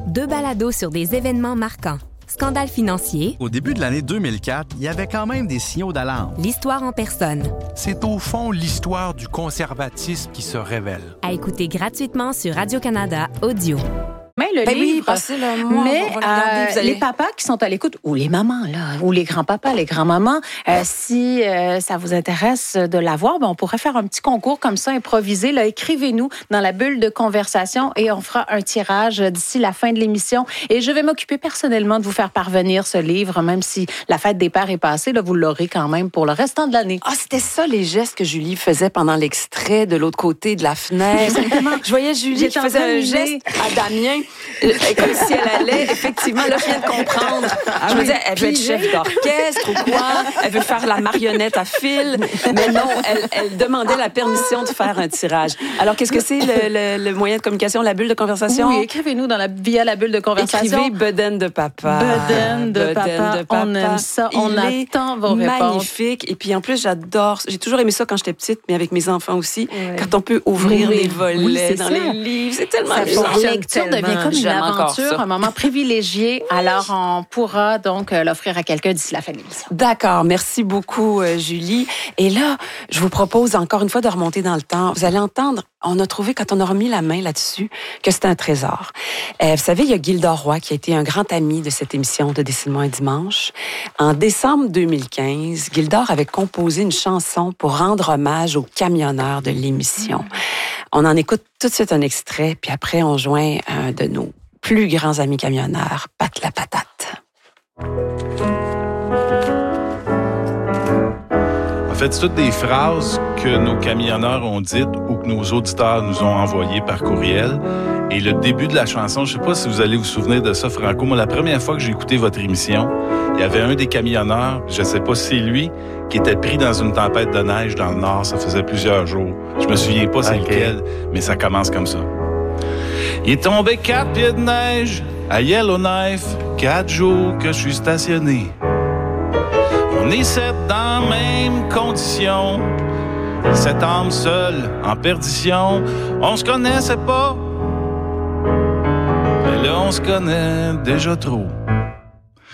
2 balados sur des événements marquants. Scandale financier. Au début de l'année 2004, il y avait quand même des signaux d'alarme. L'histoire en personne. C'est au fond l'histoire du conservatisme qui se révèle. À écouter gratuitement sur Radio-Canada Audio. Mais le livre, oui, passez-le moi. mais On va le regarder, vous allez... les papas qui sont à l'écoute, ou les mamans, là, ou les grands-papas, les grands-mamans, si ça vous intéresse de l'avoir, on pourrait faire un petit concours comme ça, improvisé. Là, écrivez-nous dans la bulle de conversation et on fera un tirage d'ici la fin de l'émission. Et je vais m'occuper personnellement de vous faire parvenir ce livre, même si la fête des pères est passée, là, vous l'aurez quand même pour le restant de l'année. Ah, c'était ça les gestes que Julie faisait pendant l'extrait de l'autre côté de la fenêtre. Je voyais Julie qui faisait un geste à Damien. Comme si elle allait, effectivement, là, je viens de comprendre. Je me disais, elle veut être chef d'orchestre ou quoi? Elle veut faire la marionnette à fil. Mais non, elle demandait la permission de faire un tirage. Alors, qu'est-ce que c'est le moyen de communication, la bulle de conversation? Oui, écrivez-nous via la bulle de conversation. Écrivez bedaine de papa. Bedaine de papa. On aime ça. On attend vos réponses. Magnifique. Et puis, en plus, j'adore. J'ai toujours aimé ça quand j'étais petite, mais avec mes enfants aussi. Ouais. Quand on peut ouvrir les volets dans les livres. C'est tellement amusant. La lecture devient comme une aventure, un moment privilégié. Alors, on pourra donc l'offrir à quelqu'un d'ici la fin de l'émission. D'accord. Merci beaucoup, Julie. Et là, je vous propose encore une fois de remonter dans le temps. Vous allez entendre, on a trouvé, quand on a remis la main là-dessus, que c'était un trésor. Vous savez, il y a Gildor Roy qui a été un grand ami de cette émission de Dessine-moi un dimanche. En décembre 2015, Gildor avait composé une chanson pour rendre hommage aux camionneurs de l'émission. On en écoute tout de suite un extrait, puis après, on joint un de nos plus grands amis camionneurs, Pat la patate. En fait, c'est toutes des phrases que nos camionneurs ont dites ou que nos auditeurs nous ont envoyées par courriel. Et le début de la chanson, je ne sais pas si vous allez vous souvenir de ça, Franco. Moi, la première fois que j'ai écouté votre émission, il y avait un des camionneurs, je ne sais pas si c'est lui, qui était pris dans une tempête de neige dans le Nord. Ça faisait plusieurs jours. Je me souviens pas c'est lequel, mais ça commence comme ça. Il est tombé 4 pieds de neige à Yellowknife, 4 jours que je suis stationné. On est 7 dans la même condition, 7 âmes seules en perdition. On se connaissait pas, mais là on se connaît déjà trop.